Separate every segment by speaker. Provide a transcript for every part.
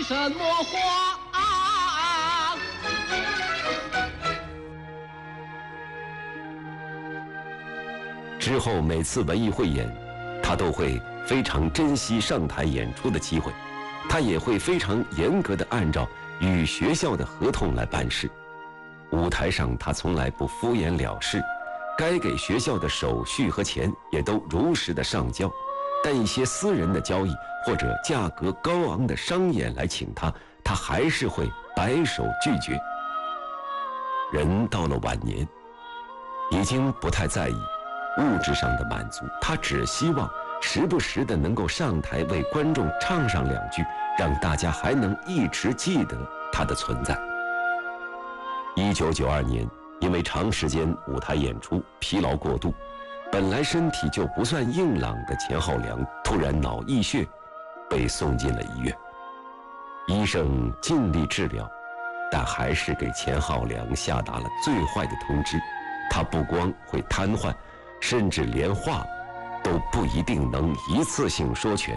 Speaker 1: 什么话？
Speaker 2: 之后每次文艺汇演，他都会非常珍惜上台演出的机会，他也会非常严格地按照与学校的合同来办事。舞台上他从来不敷衍了事，该给学校的手续和钱也都如实的上交，但一些私人的交易或者价格高昂的商演来请他，他还是会摆手拒绝。人到了晚年，已经不太在意物质上的满足，他只希望时不时的能够上台为观众唱上两句，让大家还能一直记得他的存在。1992年，因为长时间舞台演出疲劳过度，本来身体就不算硬朗的钱浩良突然脑溢血，被送进了医院。医生尽力治疗，但还是给钱浩良下达了最坏的通知，他不光会瘫痪，甚至连话都不一定能一次性说全。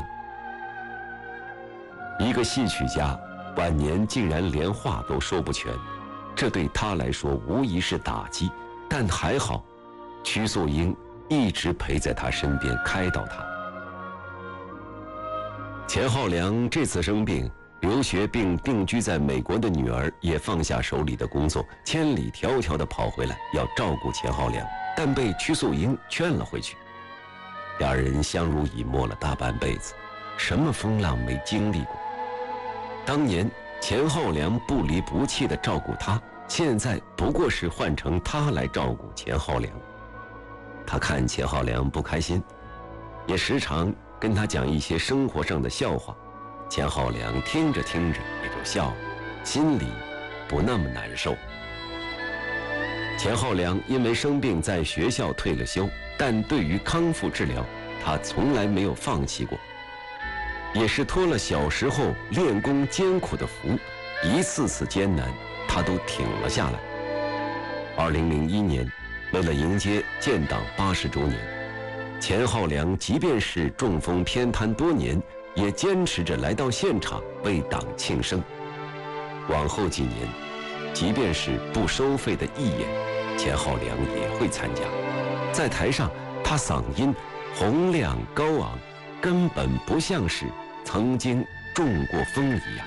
Speaker 2: 一个戏曲家晚年竟然连话都说不全，这对他来说无疑是打击，但还好曲素英一直陪在他身边开导他。钱浩良这次生病留学并定居在美国的女儿也放下手里的工作，千里迢迢地跑回来要照顾钱浩良，但被曲素英劝了回去。两人相濡以沫了大半辈子，什么风浪没经历过。当年钱浩良不离不弃地照顾他，现在不过是换成他来照顾钱浩良。他看钱浩良不开心，也时常跟他讲一些生活上的笑话，钱浩良听着听着也就笑了，心里不那么难受。钱浩良因为生病在学校退了休，但对于康复治疗，他从来没有放弃过，也是托了小时候练功艰苦的福，一次次艰难他都挺了下来。2001年，为了迎接建党80周年，钱浩良即便是中风偏瘫多年，也坚持着来到现场为党庆生。往后几年，即便是不收费的义演，钱浩良也会参加。在台上，他嗓音洪亮高昂，根本不像是曾经中过风一样。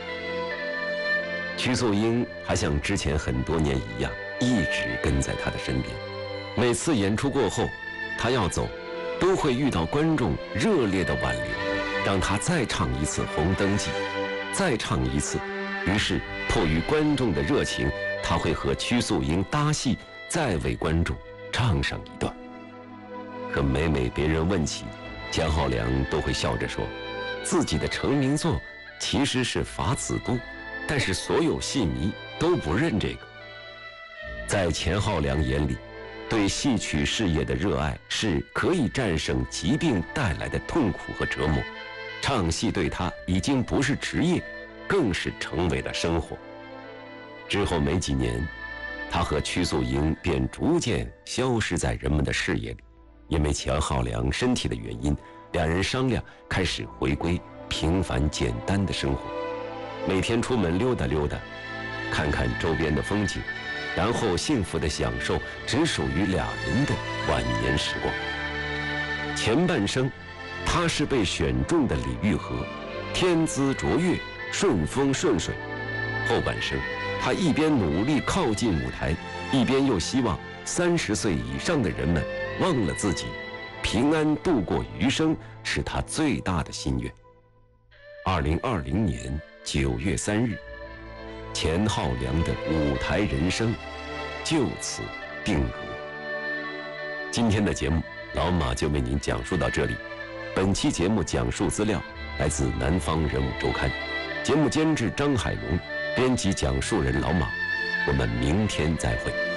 Speaker 2: 曲素英还像之前很多年一样，一直跟在他的身边。每次演出过后，他要走，都会遇到观众热烈的挽留，让他再唱一次《红灯记》，再唱一次。于是迫于观众的热情，他会和曲素英搭戏，再为观众唱上一段。可每别人问起，钱浩良都会笑着说，自己的成名作其实是《法子都》，但是所有戏迷都不认这个。在钱浩良眼里，对戏曲事业的热爱是可以战胜疾病带来的痛苦和折磨，唱戏对他已经不是职业，更是成为了生活。之后没几年，他和曲素英便逐渐消失在人们的视野里。因为钱浩良身体的原因，两人商量开始回归平凡简单的生活，每天出门溜达溜达，看看周边的风景，然后幸福地享受只属于俩人的晚年时光。前半生，他是被选中的李玉和，天资卓越，顺风顺水；后半生，他一边努力靠近舞台，一边又希望30岁以上的人们忘了自己，平安度过余生是他最大的心愿。2020年9月3日，钱浩良的舞台人生就此定格。今天的节目，老马就为您讲述到这里。本期节目讲述资料来自南方人物周刊，节目监制张海龙，编辑讲述人老马。我们明天再会。